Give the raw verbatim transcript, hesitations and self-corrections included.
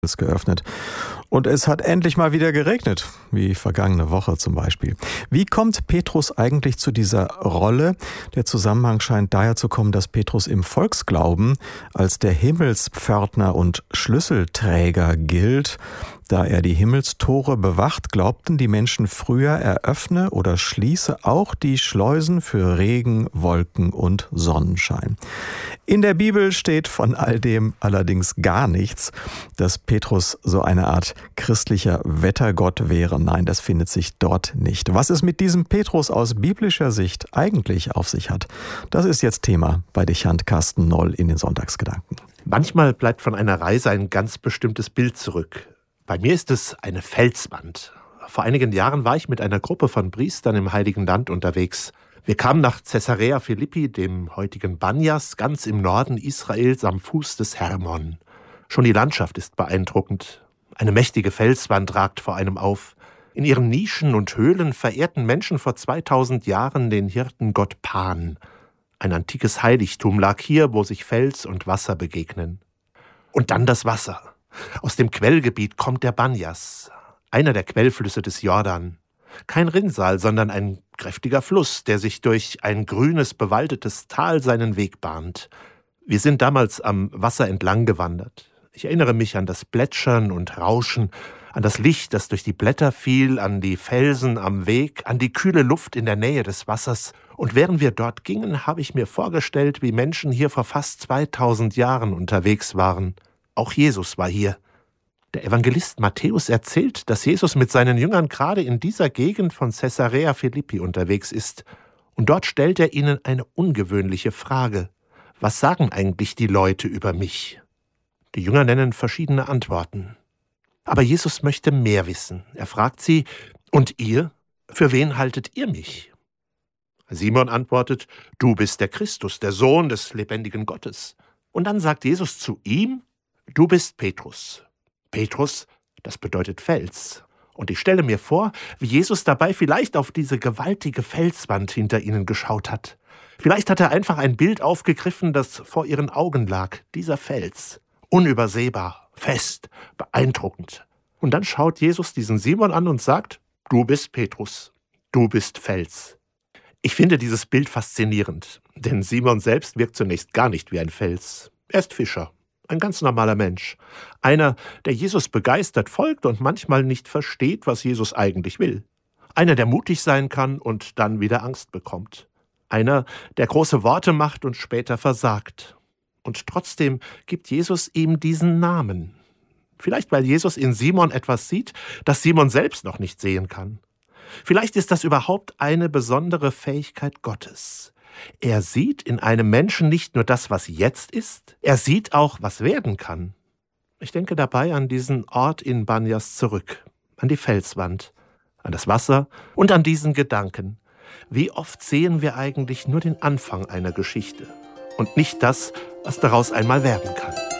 ist geöffnet. Und es hat endlich mal wieder geregnet, wie vergangene Woche zum Beispiel. Wie kommt Petrus eigentlich zu dieser Rolle? Der Zusammenhang scheint daher zu kommen, dass Petrus im Volksglauben als der Himmelspförtner und Schlüsselträger gilt. Da er die Himmelstore bewacht, glaubten die Menschen früher, er öffne oder schließe auch die Schleusen für Regen, Wolken und Sonnenschein. In der Bibel steht von all dem allerdings gar nichts, dass Petrus so eine Art christlicher Wettergott wäre. Nein, das findet sich dort nicht. Was es mit diesem Petrus aus biblischer Sicht eigentlich auf sich hat, das ist jetzt Thema bei Dechant Carsten Noll in den Sonntagsgedanken. Manchmal bleibt von einer Reise ein ganz bestimmtes Bild zurück. Bei mir ist es eine Felswand. Vor einigen Jahren war ich mit einer Gruppe von Priestern im Heiligen Land unterwegs. Wir kamen nach Caesarea Philippi, dem heutigen Banyas, ganz im Norden Israels am Fuß des Hermon. Schon die Landschaft ist beeindruckend. Eine mächtige Felswand ragt vor einem auf. In ihren Nischen und Höhlen verehrten Menschen vor zweitausend Jahren den Hirtengott Pan. Ein antikes Heiligtum lag hier, wo sich Fels und Wasser begegnen. Und dann das Wasser. Aus dem Quellgebiet kommt der Banyas, einer der Quellflüsse des Jordan. Kein Rinnsal, sondern ein kräftiger Fluss, der sich durch ein grünes, bewaldetes Tal seinen Weg bahnt. Wir sind damals am Wasser entlang gewandert. Ich erinnere mich an das Plätschern und Rauschen, an das Licht, das durch die Blätter fiel, an die Felsen am Weg, an die kühle Luft in der Nähe des Wassers. Und während wir dort gingen, habe ich mir vorgestellt, wie Menschen hier vor fast zweitausend Jahren unterwegs waren. Auch Jesus war hier. Der Evangelist Matthäus erzählt, dass Jesus mit seinen Jüngern gerade in dieser Gegend von Caesarea Philippi unterwegs ist. Und dort stellt er ihnen eine ungewöhnliche Frage. Was sagen eigentlich die Leute über mich? Die Jünger nennen verschiedene Antworten. Aber Jesus möchte mehr wissen. Er fragt sie, und ihr? Für wen haltet ihr mich? Simon antwortet, du bist der Christus, der Sohn des lebendigen Gottes. Und dann sagt Jesus zu ihm, du bist Petrus. Petrus, das bedeutet Fels. Und ich stelle mir vor, wie Jesus dabei vielleicht auf diese gewaltige Felswand hinter ihnen geschaut hat. Vielleicht hat er einfach ein Bild aufgegriffen, das vor ihren Augen lag. Dieser Fels. Unübersehbar, fest, beeindruckend. Und dann schaut Jesus diesen Simon an und sagt, du bist Petrus, du bist Fels. Ich finde dieses Bild faszinierend, denn Simon selbst wirkt zunächst gar nicht wie ein Fels. Er ist Fischer. Ein ganz normaler Mensch. Einer, der Jesus begeistert folgt und manchmal nicht versteht, was Jesus eigentlich will. Einer, der mutig sein kann und dann wieder Angst bekommt. Einer, der große Worte macht und später versagt. Und trotzdem gibt Jesus ihm diesen Namen. Vielleicht, weil Jesus in Simon etwas sieht, das Simon selbst noch nicht sehen kann. Vielleicht ist das überhaupt eine besondere Fähigkeit Gottes. Er sieht in einem Menschen nicht nur das, was jetzt ist, er sieht auch, was werden kann. Ich denke dabei an diesen Ort in Banyas zurück, an die Felswand, an das Wasser und an diesen Gedanken. Wie oft sehen wir eigentlich nur den Anfang einer Geschichte und nicht das, was daraus einmal werden kann.